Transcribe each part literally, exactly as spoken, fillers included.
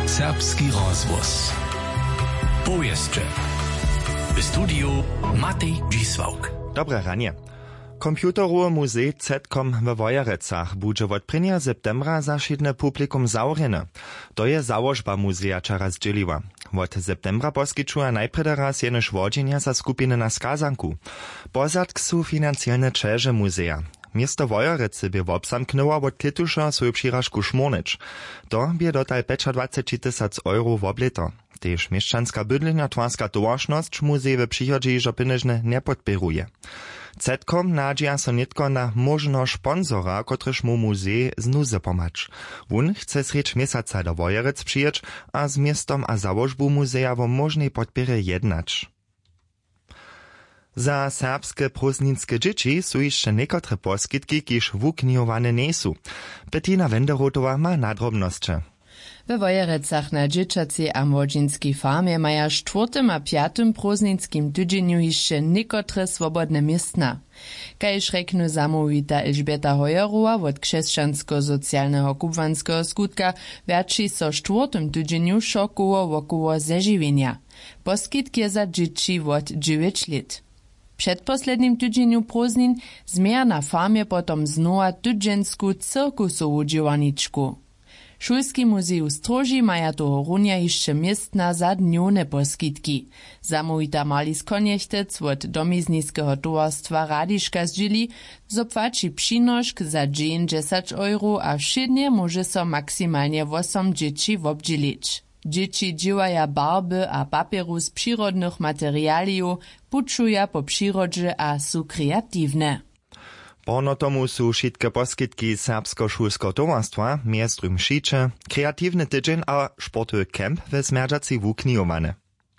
Serbski rozvoz. Powieszcze. W studiu Matej Dzisłauk. Dobre ranie. Komputerowe muzej Zetkom we Wojerecach budże od prvního septembra zašidne publikum zaurjene. To je założba muzeja čara zdzieliła. Od septembra poskyčuje najprede raz jenož vodźenja za skupiny na skazanku. Pozadk su financialne čeže muzeja. Miasto Wojerece by obsamknęło od klituša swoją przyrażku Szmornicz. To by dotal dwadzieścia pięć tysięcy euro w obleto. Tež mieszczanska bydleniarstwarska towarszność muzej w przychodzie iżo pieniężne nie podpieruje. Zetkom nadzieja so nitko na možno sponsora, kotryż mu muzej znuze pomacz. Wun chce srecz miesaca do Wojerec przyjeć, a z miastom a założbu muzeja wo możnej podpierze jednacz. Za serbske prózdninske dzieci su jeszcze niekotre poskitki, kiż wuknijowane nie su. Bettina Wenderotowa ma nadrobnosće. We Wojerecach na dzieciacej a młodzieńskiej farmie maja czwartym a piatym prózdninskim tydzieniu jeszcze niekotre swobodne miestna. Kajż reknu zamówita Elżbieta Hojerowa od krzeszczansko-socjalnego kubwanskiego skutka wierci so czwartym tydzieniu szokowo wokoło zeżywienia. Poskitki za dzieci od dziewięć lat. W przedposlednim tydzieniu prózdnin zmija na farmie potom znowa tydziensku cyrkusową działaniczku. Szulski muzej Stroži maja toho runia jeszcze miestna za dniowne poskitki. Zamówita Marlis Koniechtec od domizniskiego towarstwa Radiška zdzili, zopłaci przynoszk za dziesięć euro, a wszednie może so maksymalnie osiem dzieci wobdzielić. Dzieci dziewaja barby a papieru z przyrodnych materialiów, puczuja po przyrodzie a su kreatywne. Porno tomu su šitke poskitki serbsko-šulsko towarstwa, miestrym šiče, kreatywny tydzień a sportowy kemp we Smerdžaci wuknijowane.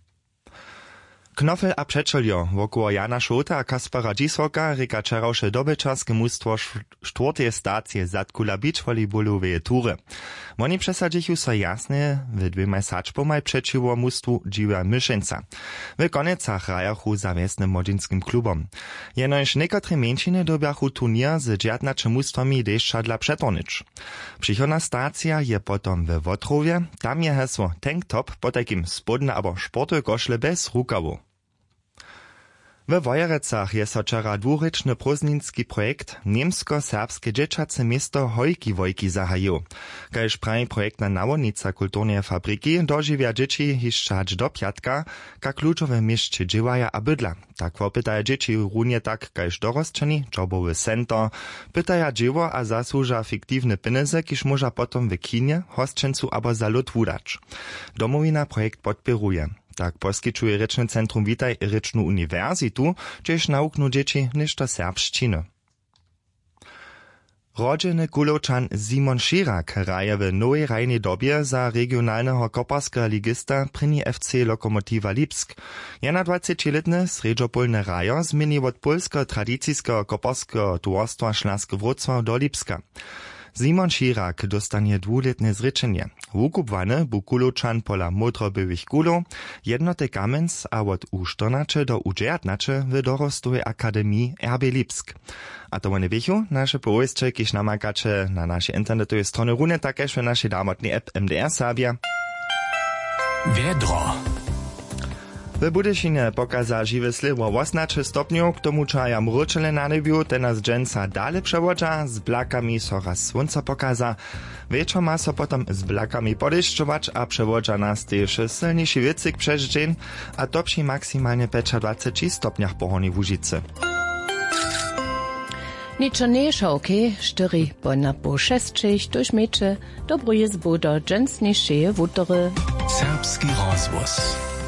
Knofel a przeczoljo wokoło Jana Šota a Kaspara Dzisłauka reka čarawsze dobyczarskie mustwo czwartej stacje zatkula beach volleybalowej tury. Oni przesadzichu so jasne w dwoma saczpomaj przeciwko mustwu Dziwa Myšenca. W konecach rajachu za wiesnym młodzieńskim klubom. Jenoż niekotre mieńczyny dobiachu turnier z dziesiętnaczym mustwami deszcza dla przetornicz. Przychodna stacja je potom w Wotrowie, tam je hesło tank top po takim spodne abo sportowe koszle bez rukawu. We Wojerecach je so čara dwurečny prózdninski projekt Niemsko-serbske dzieciace miasto Hojki Wojki zahajił. Kajż pravi projektna nawodnica kulturnej fabryki dożywia dzieci hiszczać do piatka, ka kluczowe mieście dziewaja a bydla. Tak popytaja dzieci runie tak kajż dorosczeni, jobowy center, pytaja dziewo a zasłuża fiktywne pieniądze, kiż może potom w kinie, hostčencu abo za lud wudać. Domowina projekt podpieruje. Tak poskyčuje Rečne centrum Witaj Rečnu uniwersytu, gdzieś nauknu dzieci niż serbszczyny. Rodzeny Kulowczan Simon Schirak raje w nowej rajnej dobie za regionalnego koparskiego ligista pryni F C Lokomotiva Lipsk. Jena dwudziestoletny sredżopolny rajo zmieni od polskiego tradycyjskiego koparskiego towarstwa Szlaske Wrocław do Lipska. Simon Schirak dostanie dwuletne zrečenje. Wukupwany bu Kulowczan pola modrobywych kulów, jednoty kamens a od U czternaście do U dziewiętnaście w dorostowej akademii R B Lipsk. A to one wiechu, nasze połyscze, kiż namakacze na naszej internetowej stronie runie, takeż w naszej damotnej app M D R Serbia. Wiedro. W Budyšinie pokaza żywe sliwo osiemnaście stopniów, k tomu czaja mručele na nebiu, ten nas dżęca dale przewodza, z blakami so raz słońca pokaza. Wieczor ma so potom z blakami podeszczować, a przewodza nas też silniejszy wiecyk przez dzień, a to przy maksymalnie dwadzieścia pięć stopniach pochornej w Łužicy. Niczo nie szałki, cztery bona po sześć durch mecze, dobro jest bodo dżęsniejsze wutory. Serbski rozvoz.